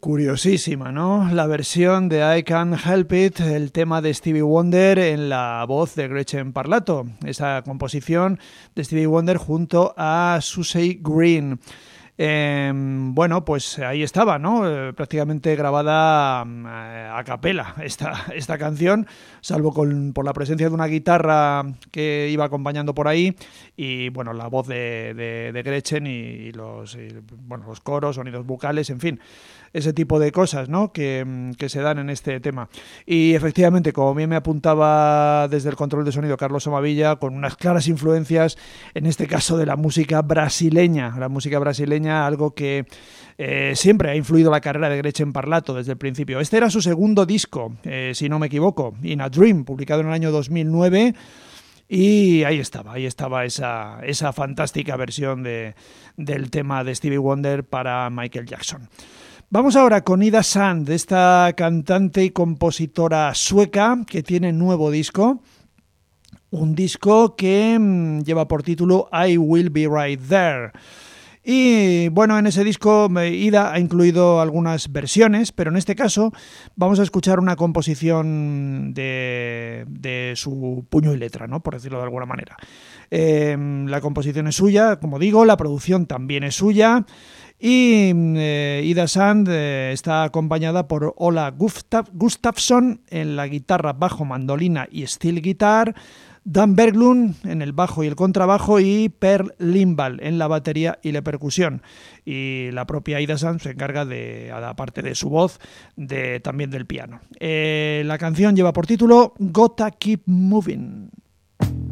Curiosísima, ¿no? La versión de I Can't Help It, el tema de Stevie Wonder en la voz de Gretchen Parlato. Esa composición de Stevie Wonder junto a Susie Green. Bueno, pues ahí estaba, ¿no? Prácticamente grabada a capela esta canción, salvo por la presencia de una guitarra que iba acompañando por ahí y, bueno, la voz de Gretchen y los coros, sonidos bucales, en fin, ese tipo de cosas, ¿no? que se dan en este tema. Y efectivamente, como bien me apuntaba desde el control de sonido Carlos Omavilla, con unas claras influencias, en este caso de la música brasileña, algo que siempre ha influido la carrera de Gretchen Parlato desde el principio. Este era su segundo disco, si no me equivoco, In a Dream, publicado en el año 2009, y ahí estaba esa fantástica versión del tema de Stevie Wonder para Michael Jackson. Vamos ahora con Ida Sand, esta cantante y compositora sueca que tiene nuevo disco, un disco que lleva por título I Will Be Right There. Y bueno, en ese disco Ida ha incluido algunas versiones, pero en este caso vamos a escuchar una composición de su puño y letra, ¿no? Por decirlo de alguna manera. La composición es suya, como digo, la producción también es suya. Y Ida Sand está acompañada por Ola Gustafsson en la guitarra, bajo, mandolina y steel guitar, Dan Berglund en el bajo y el contrabajo y Per Lindvall en la batería y la percusión. Y la propia Ida Sand se encarga aparte de su voz, también del piano. La canción lleva por título Gotta Keep Moving.